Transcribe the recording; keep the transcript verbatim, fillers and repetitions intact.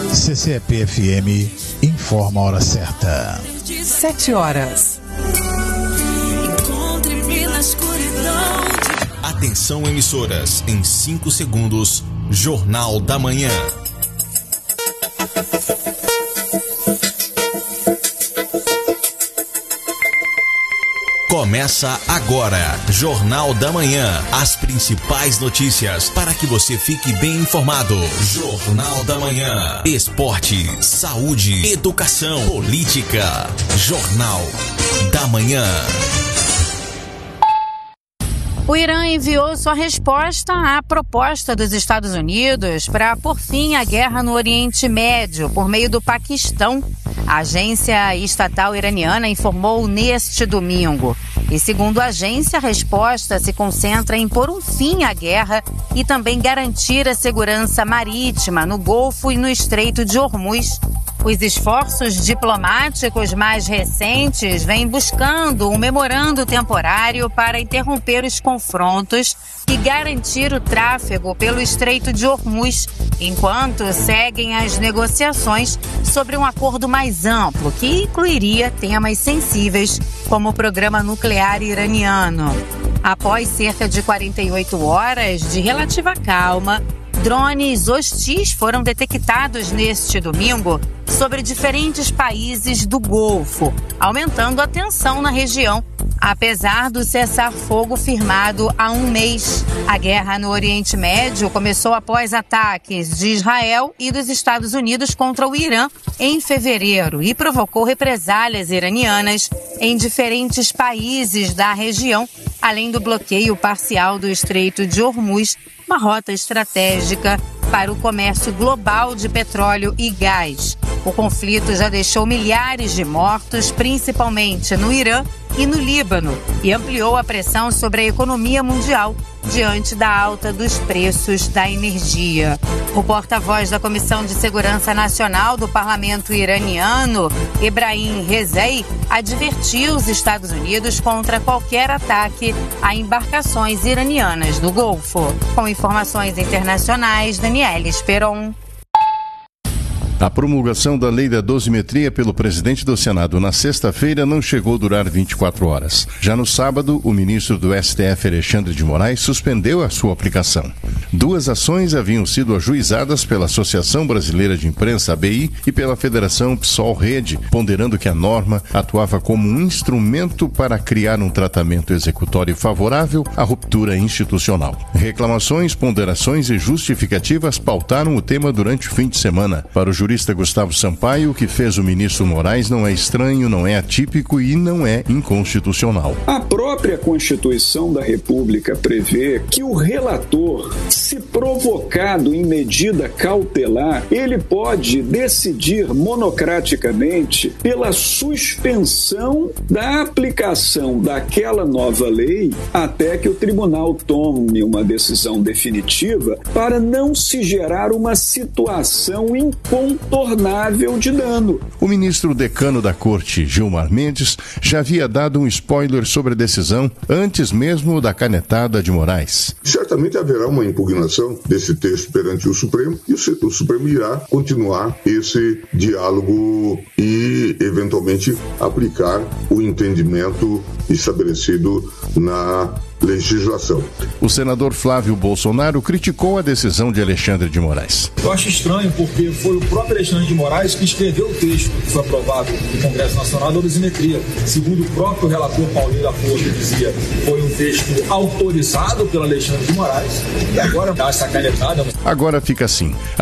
C C P F M informa a hora certa. Sete horas. Atenção, emissoras, em cinco segundos, Jornal da Manhã. Começa agora, Jornal da Manhã. As principais notícias para que você fique bem informado. Jornal da Manhã. Esporte, saúde, educação, política. Jornal da Manhã. O Irã enviou sua resposta à proposta dos Estados Unidos para pôr fim à guerra no Oriente Médio por meio do Paquistão. A agência estatal iraniana informou neste domingo. E segundo a agência, a resposta se concentra em pôr um fim à guerra e também garantir a segurança marítima no Golfo e no Estreito de Hormuz. Os esforços diplomáticos mais recentes vêm buscando um memorando temporário para interromper os confrontos e garantir o tráfego pelo Estreito de Hormuz, enquanto seguem as negociações sobre um acordo mais amplo, que incluiria temas sensíveis como o programa nuclear iraniano. Após cerca de quarenta e oito horas de relativa calma, drones hostis foram detectados neste domingo sobre diferentes países do Golfo, aumentando a tensão na região, apesar do cessar-fogo firmado há um mês. A guerra no Oriente Médio começou após ataques de Israel e dos Estados Unidos contra o Irã em fevereiro e provocou represálias iranianas em diferentes países da região, além do bloqueio parcial do Estreito de Hormuz, uma rota estratégica para o comércio global de petróleo e gás. O conflito já deixou milhares de mortos, principalmente no Irã e no Líbano, e ampliou a pressão sobre a economia mundial diante da alta dos preços da energia. O porta-voz da Comissão de Segurança Nacional do Parlamento iraniano, Ebrahim Rezei, advertiu os Estados Unidos contra qualquer ataque a embarcações iranianas no Golfo. Com informações internacionais, Daniela Esperon. A promulgação da lei da dosimetria pelo presidente do Senado na sexta-feira não chegou a durar vinte e quatro horas. Já no sábado, o ministro do S T F, Alexandre de Moraes, suspendeu a sua aplicação. Duas ações haviam sido ajuizadas pela Associação Brasileira de Imprensa, A B I, e pela Federação PSOL Rede, ponderando que a norma atuava como um instrumento para criar um tratamento executório favorável à ruptura institucional. Reclamações, ponderações e justificativas pautaram o tema durante o fim de semana. Para o jurista Gustavo Sampaio, o que fez o ministro Moraes não é estranho, não é atípico e não é inconstitucional. A própria Constituição da República prevê que o relator, se provocado em medida cautelar, ele pode decidir monocraticamente pela suspensão da aplicação daquela nova lei até que o tribunal tome uma decisão definitiva para não se gerar uma situação incontornável de dano. O ministro decano da Corte, Gilmar Mendes, já havia dado um spoiler sobre a decisão antes mesmo da canetada de Moraes. Certamente haverá uma impugnação desse texto perante o Supremo e o Supremo irá continuar esse diálogo e, eventualmente, aplicar o entendimento estabelecido na legislação. O senador Flávio Bolsonaro criticou a decisão de Alexandre de Moraes. Eu acho estranho porque foi o próprio Alexandre de Moraes que escreveu o texto que foi aprovado no Congresso Nacional da dosimetria. Segundo o próprio relator Paulinho da Força dizia, foi um texto autorizado pelo Alexandre de Moraes e agora dá essa canetada. Agora fica assim.